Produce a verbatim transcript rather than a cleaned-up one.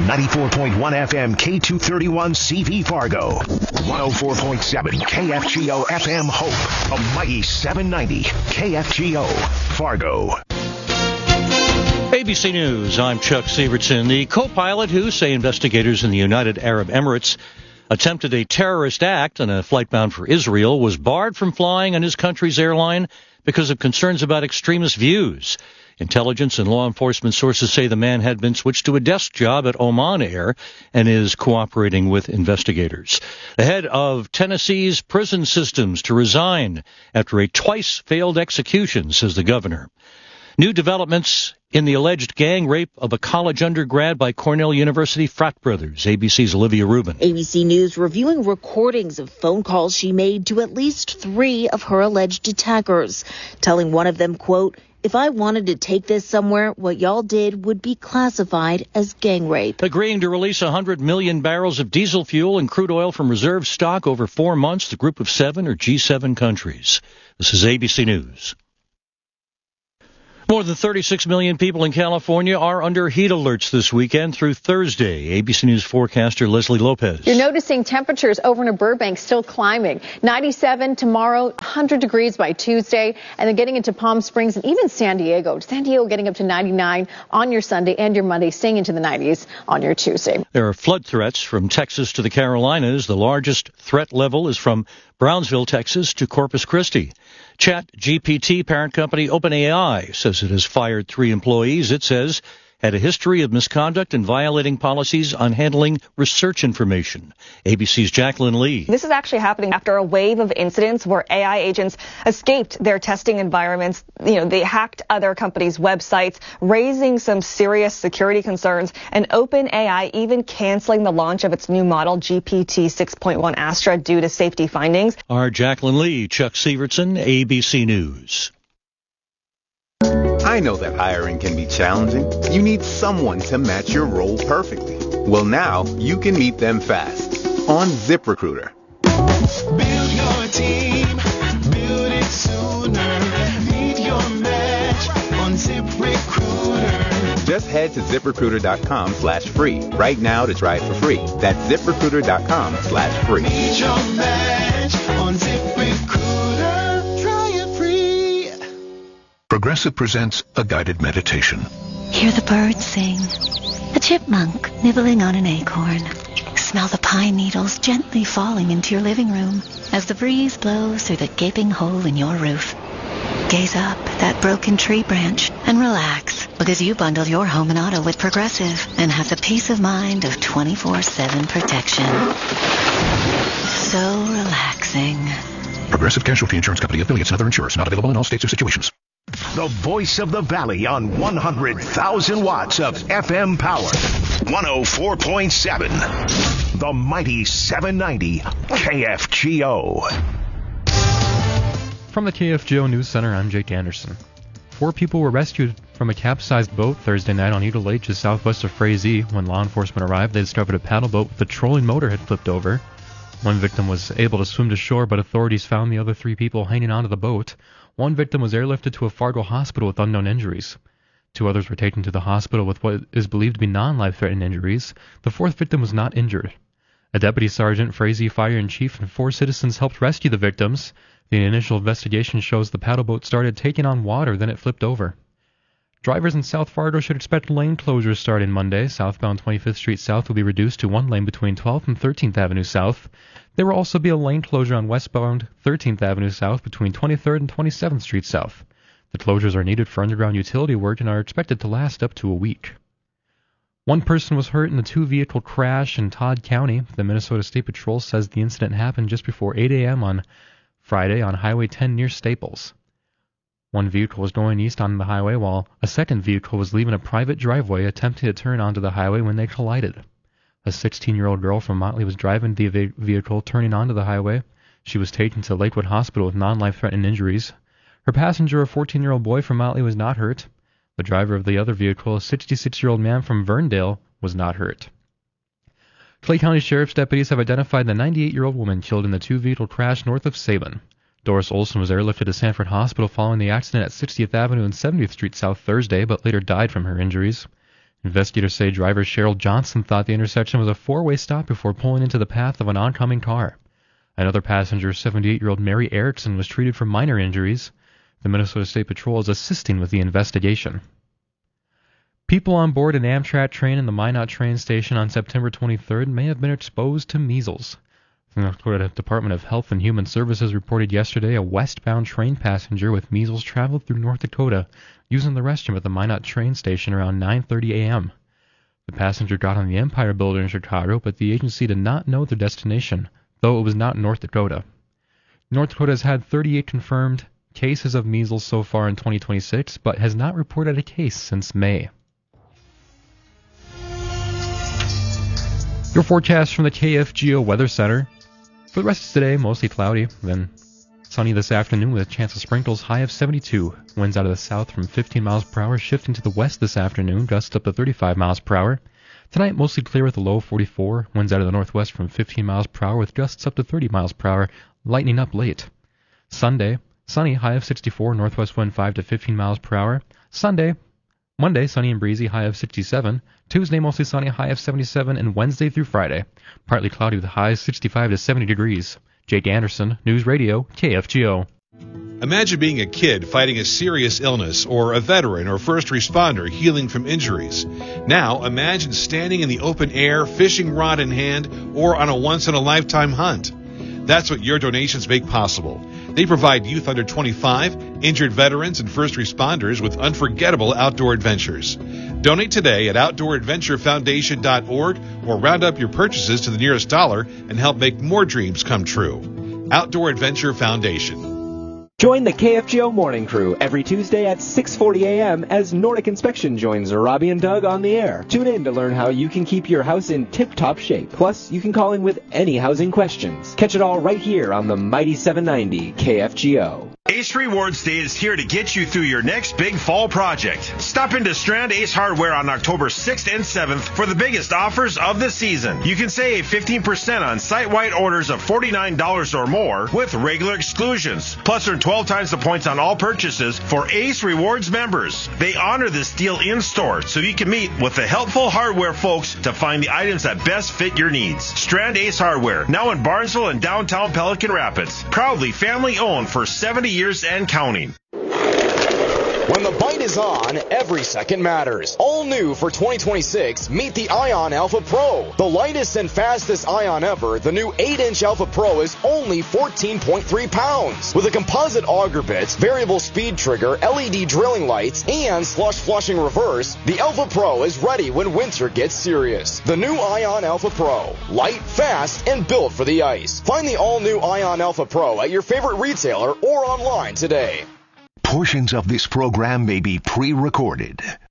ninety-four point one F M K two thirty-one C V Fargo. one oh four point seven K F G O F M Hope. A mighty seven ninety K F G O Fargo. A B C News, I'm Chuck Sievertson. The co-pilot who, say investigators in the United Arab Emirates, attempted a terrorist act on a flight bound for Israel was barred from flying on his country's airline because of concerns about extremist views. Intelligence and law enforcement sources say the man had been switched to a desk job at Oman Air and is cooperating with investigators. The head of Tennessee's prison systems to resign after a twice-failed execution, says the governor. New developments in the alleged gang rape of a college undergrad by Cornell University frat brothers. A B C's Olivia Rubin. A B C News reviewing recordings of phone calls she made to at least three of her alleged attackers, telling one of them, quote, "If I wanted to take this somewhere, what y'all did would be classified as gang rape." Agreeing to release one hundred million barrels of diesel fuel and crude oil from reserve stock over four months, the group of seven or G seven countries. This is A B C News. More than thirty-six million people in California are under heat alerts this weekend through Thursday. A B C News forecaster Leslie Lopez. You're noticing temperatures over near Burbank still climbing. ninety-seven tomorrow, one hundred degrees by Tuesday, and then getting into Palm Springs and even San Diego. San Diego getting up to ninety-nine on your Sunday and your Monday, staying into the nineties on your Tuesday. There are flood threats from Texas to the Carolinas. The largest threat level is from Brownsville, Texas to Corpus Christi. Chat G P T parent company OpenAI says it has fired three employees it says had a history of misconduct and violating policies on handling research information. A B C's Jacqueline Lee. This is actually happening after a wave of incidents where A I agents escaped their testing environments. You know, they hacked other companies' websites, raising some serious security concerns, and OpenAI even canceling the launch of its new model, G P T six point one Astra, due to safety findings. Our Jacqueline Lee, Chuck Sievertson, A B C News. I know that hiring can be challenging. You need someone to match your role perfectly. Well, now you can meet them fast on ZipRecruiter. Build your team, build it sooner. Meet your match on ZipRecruiter. Just head to ZipRecruiter.com slash free right now to try it for free. That's ZipRecruiter.com slash free. Meet your match on ZipRecruiter. Try it free. Progressive presents a guided meditation. Hear the birds sing. A chipmunk nibbling on an acorn. Smell the pine needles gently falling into your living room as the breeze blows through the gaping hole in your roof. Gaze up at that broken tree branch and relax, because you bundle your home and auto with Progressive and have the peace of mind of twenty-four seven protection. So relaxing. Progressive Casualty Insurance Company, affiliates, and other insurers. Not available in all states or situations. The voice of the valley on one hundred thousand watts of F M power. one oh four point seven. The mighty seven ninety K F G O. From the K F G O News Center, I'm Jake Anderson. Four people were rescued from a capsized boat Thursday night on Eagle Lake just southwest of Frazee. When law enforcement arrived, they discovered a paddle boat with a trolling motor had flipped over. One victim was able to swim to shore, but authorities found the other three people hanging onto the boat. One victim was airlifted to a Fargo hospital with unknown injuries. Two others were taken to the hospital with what is believed to be non-life-threatening injuries. The fourth victim was not injured. A deputy sergeant, Frazee Fire and Chief, and four citizens helped rescue the victims. The initial investigation shows the paddle boat started taking on water, then it flipped over. Drivers in South Fargo should expect lane closures starting Monday. Southbound twenty-fifth Street South will be reduced to one lane between twelfth and thirteenth Avenue South. There will also be a lane closure on westbound thirteenth Avenue South between twenty-third and twenty-seventh Street South. The closures are needed for underground utility work and are expected to last up to a week. One person was hurt in a two-vehicle crash in Todd County. The Minnesota State Patrol says the incident happened just before eight a.m. on Friday on Highway ten near Staples. One vehicle was going east on the highway while a second vehicle was leaving a private driveway attempting to turn onto the highway when they collided. A sixteen-year-old girl from Motley was driving the vehicle turning onto the highway. She was taken to Lakewood Hospital with non-life-threatening injuries. Her passenger, a fourteen-year-old boy from Motley, was not hurt. The driver of the other vehicle, a sixty-six-year-old man from Verndale, was not hurt. Clay County Sheriff's deputies have identified the ninety-eight-year-old woman killed in the two-vehicle crash north of Sabin. Doris Olson was airlifted to Sanford Hospital following the accident at sixtieth Avenue and seventieth Street South Thursday, but later died from her injuries. Investigators say driver Cheryl Johnson thought the intersection was a four-way stop before pulling into the path of an oncoming car. Another passenger, seventy-eight-year-old Mary Erickson, was treated for minor injuries. The Minnesota State Patrol is assisting with the investigation. People on board an Amtrak train in the Minot train station on September twenty-third may have been exposed to measles. The North Dakota Department of Health and Human Services reported yesterday a westbound train passenger with measles traveled through North Dakota using the restroom at the Minot train station around nine thirty a.m. The passenger got on the Empire Building in Chicago, but the agency did not know their destination, though it was not North Dakota. North Dakota has had thirty-eight confirmed cases of measles so far in twenty twenty-six, but has not reported a case since May. Your forecast from the K F G O Weather Center. For the rest of today, mostly cloudy, then sunny this afternoon with a chance of sprinkles, high of seventy-two. Winds out of the south from fifteen miles per hour, shifting to the west this afternoon, gusts up to thirty-five miles per hour. Tonight, mostly clear with a low of forty-four. Winds out of the northwest from fifteen miles per hour with gusts up to thirty miles per hour, lightening up late. Sunday, sunny, high of sixty-four, northwest wind five to fifteen miles per hour. Sunday, Monday, sunny and breezy, high of sixty-seven. Tuesday, mostly sunny, high of seventy-seven. And Wednesday through Friday, partly cloudy with highs sixty-five to seventy degrees. Jake Anderson, News Radio, K F G O. Imagine being a kid fighting a serious illness, or a veteran or first responder healing from injuries. Now, imagine standing in the open air, fishing rod in hand, or on a once-in-a-lifetime hunt. That's what your donations make possible. They provide youth under twenty-five, injured veterans, and first responders with unforgettable outdoor adventures. Donate today at outdoor adventure foundation dot org or round up your purchases to the nearest dollar and help make more dreams come true. Outdoor Adventure Foundation. Join the K F G O Morning Crew every Tuesday at six forty a.m. as Nordic Inspection joins Robbie and Doug on the air. Tune in to learn how you can keep your house in tip-top shape. Plus, you can call in with any housing questions. Catch it all right here on the Mighty seven ninety K F G O. Ace Rewards Day is here to get you through your next big fall project. Stop into Strand Ace Hardware on October sixth and seventh for the biggest offers of the season. You can save fifteen percent on site-wide orders of forty-nine dollars or more with regular exclusions. Plus, earn twelve times the points on all purchases for Ace Rewards members. They honor this deal in-store so you can meet with the helpful hardware folks to find the items that best fit your needs. Strand Ace Hardware, now in Barnesville and downtown Pelican Rapids. Proudly family-owned for seventy years and counting. When the bite is on, every second matters. All new for twenty twenty-six, meet the Ion Alpha Pro. The lightest and fastest Ion ever, the new eight inch Alpha Pro is only fourteen point three pounds. With a composite auger bit, variable speed trigger, L E D drilling lights, and slush flushing reverse, the Alpha Pro is ready when winter gets serious. The new Ion Alpha Pro. Light, fast, and built for the ice. Find the all-new Ion Alpha Pro at your favorite retailer or online today. Portions of this program may be pre-recorded.